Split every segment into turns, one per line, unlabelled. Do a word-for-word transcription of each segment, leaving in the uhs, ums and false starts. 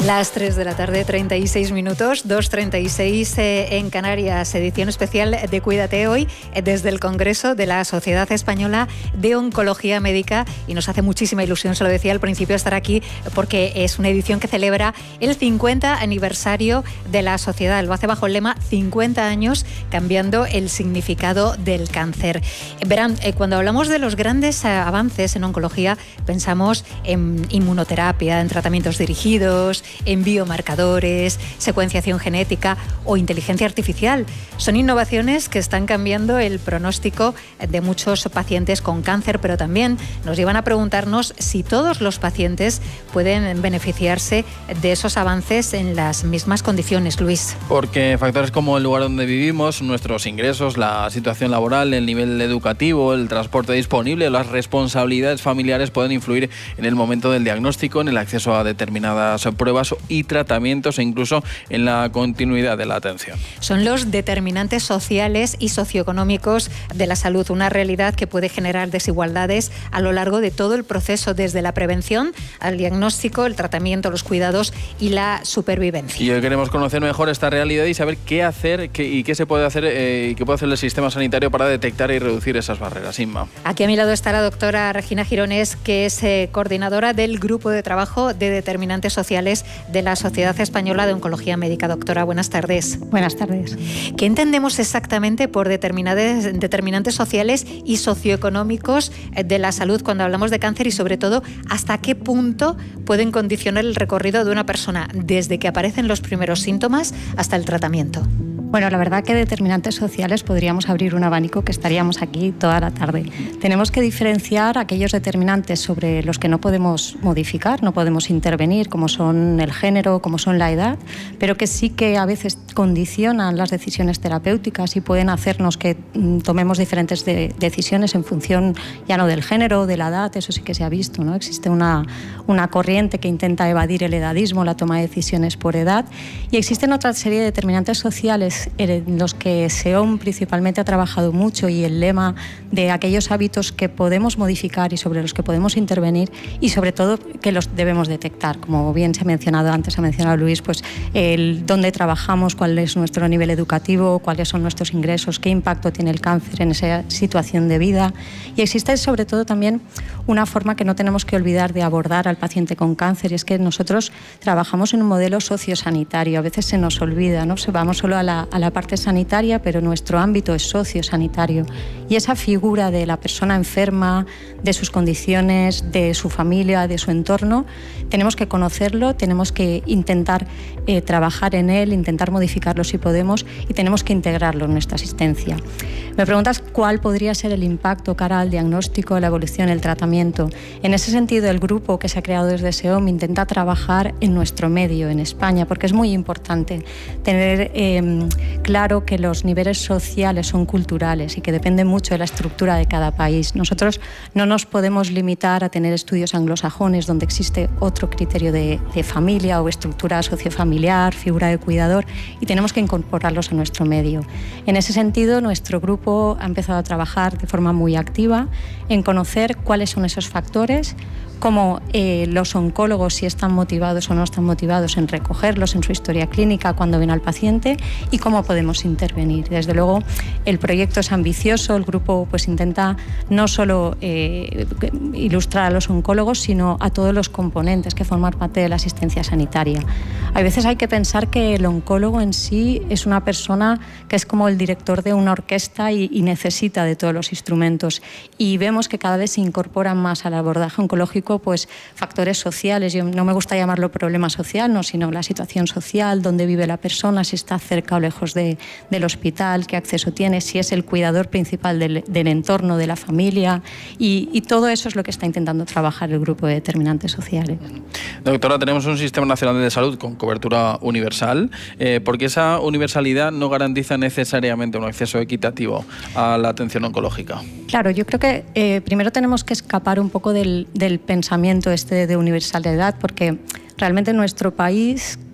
Las tres de la tarde, treinta y seis minutos, dos treinta y seis eh, en Canarias, edición especial de Cuídate Hoy eh, desde el Congreso de la Sociedad Española de Oncología Médica, y nos hace muchísima ilusión, se lo decía al principio, estar aquí porque es una edición que celebra el cincuenta aniversario de la sociedad. Lo hace bajo el lema cincuenta años cambiando el significado del cáncer. Verán, eh, cuando hablamos de los grandes eh, avances en oncología, pensamos en inmunoterapia, en tratamientos dirigidos, en biomarcadores, secuenciación genética o inteligencia artificial. Son innovaciones que están cambiando el pronóstico de muchos pacientes con cáncer, pero también nos llevan a preguntarnos si todos los pacientes pueden beneficiarse de esos avances en las mismas condiciones, Luis.
Porque factores como el lugar donde vivimos, nuestros ingresos, la situación laboral, el nivel educativo, el transporte disponible, las responsabilidades familiares pueden influir en el momento del diagnóstico, en el acceso a determinadas pruebas y tratamientos e incluso en la continuidad de la atención.
Son los determinantes sociales y socioeconómicos de la salud, una realidad que puede generar desigualdades a lo largo de todo el proceso, desde la prevención al diagnóstico, el tratamiento, los cuidados y la supervivencia.
Y hoy queremos conocer mejor esta realidad y saber qué hacer qué, y qué se puede hacer eh, y qué puede hacer el sistema sanitario para detectar y reducir esas barreras. Inma.
Aquí a mi lado está la doctora Regina Gironès, que es eh, coordinadora del Grupo de Trabajo de Determinantes Sociales de la Sociedad Española de Oncología Médica. Doctora, buenas tardes.
Buenas tardes.
¿Qué entendemos exactamente por determinantes, determinantes sociales y socioeconómicos de la salud cuando hablamos de cáncer, y sobre todo hasta qué punto pueden condicionar el recorrido de una persona desde que aparecen los primeros síntomas hasta el tratamiento?
Bueno, la verdad que determinantes sociales podríamos abrir un abanico que estaríamos aquí toda la tarde. Tenemos que diferenciar aquellos determinantes sobre los que no podemos modificar, no podemos intervenir, como son el género, como son la edad, pero que sí que a veces condicionan las decisiones terapéuticas y pueden hacernos que tomemos diferentes de, decisiones en función ya no del género, de la edad. Eso sí que se ha visto, ¿no? Existe una, una corriente que intenta evadir el edadismo, la toma de decisiones por edad, y existen otra serie de determinantes sociales en los que S E O M principalmente ha trabajado mucho, y el lema de aquellos hábitos que podemos modificar y sobre los que podemos intervenir, y sobre todo que los debemos detectar. Como bien se ha mencionado antes, ha mencionado Luis, pues el dónde trabajamos, cuál es nuestro nivel educativo, cuáles son nuestros ingresos, qué impacto tiene el cáncer en esa situación de vida. Y existe sobre todo también una forma que no tenemos que olvidar de abordar al paciente con cáncer, y es que nosotros trabajamos en un modelo sociosanitario. A veces se nos olvida, ¿no? Se vamos solo a la a la parte sanitaria, pero nuestro ámbito es sociosanitario, y esa figura de la persona enferma, de sus condiciones, de su familia, de su entorno, tenemos que conocerlo, tenemos que intentar eh, trabajar en él, intentar modificarlo si podemos, y tenemos que integrarlo en nuestra asistencia. Me preguntas cuál podría ser el impacto cara al diagnóstico, la evolución, el tratamiento. En ese sentido, el grupo que se ha creado desde S E O M intenta trabajar en nuestro medio, en España, porque es muy importante tener eh, claro que los niveles sociales son culturales y que depende mucho de la estructura de cada país. Nosotros no nos podemos limitar a tener estudios anglosajones donde existe otro criterio de, de familia o estructura sociofamiliar, figura de cuidador, y tenemos que incorporarlos a nuestro medio. En ese sentido, nuestro grupo ha empezado a trabajar de forma muy activa en conocer cuáles son esos factores, cómo eh, los oncólogos, si están motivados o no están motivados en recogerlos en su historia clínica cuando ven al paciente, y cómo podemos intervenir. Desde luego, el proyecto es ambicioso, el grupo pues intenta no solo eh, ilustrar a los oncólogos, sino a todos los componentes que forman parte de la asistencia sanitaria. A veces hay que pensar que el oncólogo en sí es una persona que es como el director de una orquesta y, y necesita de todos los instrumentos, y vemos que cada vez se incorporan más al abordaje oncológico pues factores sociales. Yo no me gusta llamarlo problema social, no, sino la situación social, dónde vive la persona, si está cerca o lejos de, del hospital, qué acceso tiene, si es el cuidador principal del, del entorno, de la familia, y, y todo eso es lo que está intentando trabajar el grupo de determinantes sociales.
Doctora, tenemos un sistema nacional de salud con cobertura universal, eh, porque esa universalidad no garantiza necesariamente un acceso equitativo a la atención oncológica.
Claro, yo creo que eh, primero tenemos que escapar un poco del, del pensamiento este de universalidad, porque realmente en nuestro país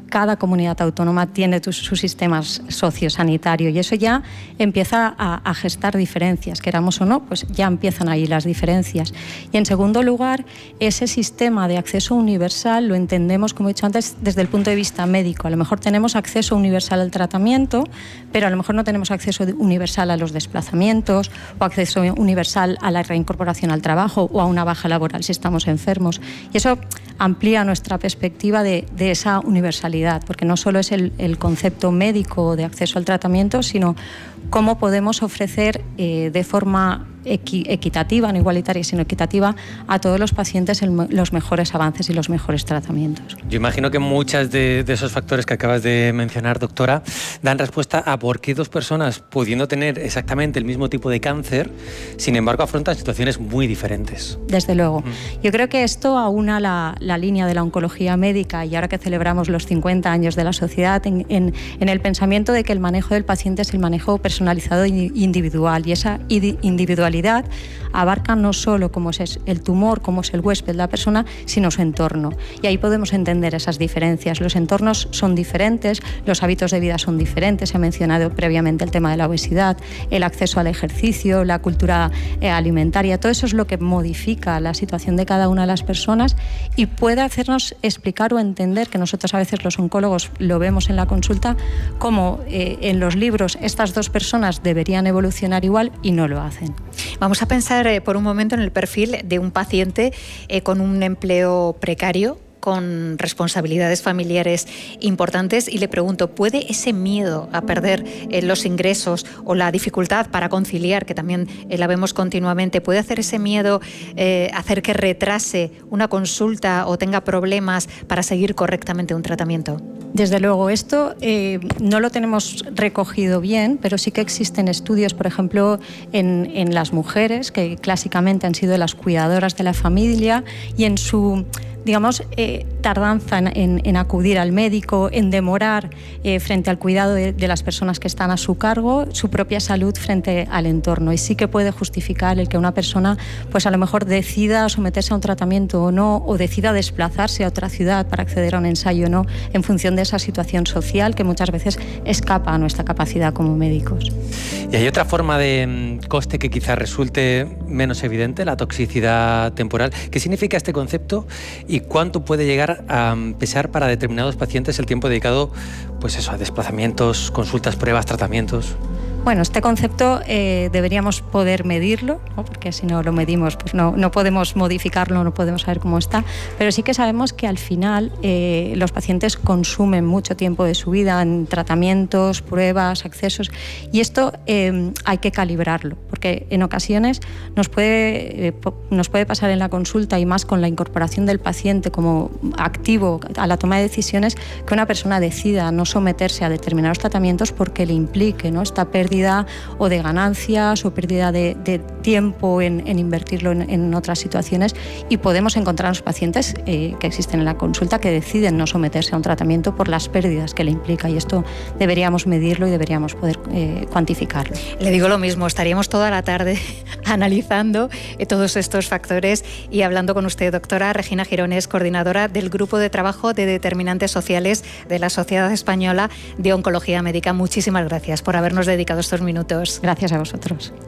cada comunidad autónoma tiene tu, su sistema sociosanitario y eso ya empieza a, a gestar diferencias, queramos o no, pues ya empiezan ahí las diferencias. Y en segundo lugar, ese sistema de acceso universal lo entendemos, como he dicho antes, desde el punto de vista médico. A lo mejor tenemos acceso universal al tratamiento, pero a lo mejor no tenemos acceso universal a los desplazamientos o acceso universal a la reincorporación al trabajo o a una baja laboral si estamos enfermos. Y eso amplía nuestra perspectiva de, de esa universalidad, porque no solo es el, el concepto médico de acceso al tratamiento, sino cómo podemos ofrecer eh, de forma equi equitativa, no igualitaria, sino equitativa, a todos los pacientes el, los mejores avances y los mejores tratamientos.
Yo imagino que muchos de, de esos factores que acabas de mencionar, doctora, dan respuesta a por qué dos personas, pudiendo tener exactamente el mismo tipo de cáncer, sin embargo afrontan situaciones muy diferentes.
Desde luego. Mm. Yo creo que esto aúna la, la línea de la oncología médica, y ahora que celebramos los cincuenta años de la sociedad, en, en, en el pensamiento de que el manejo del paciente es el manejo personalizado e individual, y esa individualidad abarca no solo cómo es el tumor, cómo es el huésped, la persona, sino su entorno. Y ahí podemos entender esas diferencias. Los entornos son diferentes, los hábitos de vida son diferentes. Se ha mencionado previamente el tema de la obesidad, el acceso al ejercicio, la cultura eh, alimentaria. Todo eso es lo que modifica la situación de cada una de las personas y puede hacernos explicar o entender, que nosotros a veces los oncólogos lo vemos en la consulta, cómo eh, en los libros estas dos personas deberían evolucionar igual y no lo hacen.
Vamos a pensar eh, por un momento en el perfil de un paciente eh, con un empleo precario, con responsabilidades familiares importantes, y le pregunto, ¿puede ese miedo a perder eh, los ingresos o la dificultad para conciliar, que también eh, la vemos continuamente, puede hacer ese miedo eh, hacer que retrase una consulta o tenga problemas para seguir correctamente un tratamiento?
Desde luego, esto eh, no lo tenemos recogido bien, pero sí que existen estudios, por ejemplo, en, en las mujeres, que clásicamente han sido las cuidadoras de la familia, y en su digamos, eh, tardanza en, en, en acudir al médico, en demorar eh, frente al cuidado de, de las personas que están a su cargo, su propia salud frente al entorno. Y sí que puede justificar el que una persona, pues a lo mejor decida someterse a un tratamiento o no, o decida desplazarse a otra ciudad para acceder a un ensayo o no, en función de esa situación social que muchas veces escapa a nuestra capacidad como médicos.
¿Y hay otra forma de coste que quizás resulte menos evidente, la toxicidad temporal? ¿Qué significa este concepto y cuánto puede llegar a pesar para determinados pacientes el tiempo dedicado, pues eso, a desplazamientos, consultas, pruebas, tratamientos?
Bueno, este concepto eh, deberíamos poder medirlo, ¿no? Porque si no lo medimos, pues no, no podemos modificarlo, no podemos saber cómo está, pero sí que sabemos que al final eh, los pacientes consumen mucho tiempo de su vida en tratamientos, pruebas, accesos, y esto eh, hay que calibrarlo, porque en ocasiones nos puede, eh, nos puede pasar en la consulta, y más con la incorporación del paciente como activo a la toma de decisiones, que una persona decida no someterse a determinados tratamientos porque le implique, ¿no?, esta pérdida o de ganancias o pérdida de, de tiempo en, en invertirlo en, en otras situaciones, y podemos encontrar a los pacientes eh, que existen en la consulta que deciden no someterse a un tratamiento por las pérdidas que le implica, y esto deberíamos medirlo y deberíamos poder eh, cuantificarlo.
Le digo lo mismo, estaríamos toda la tarde analizando eh, todos estos factores y hablando con usted, doctora Regina Girones, coordinadora del Grupo de Trabajo de Determinantes Sociales de la Sociedad Española de Oncología Médica. Muchísimas gracias por habernos dedicado estos minutos.
Gracias a vosotros.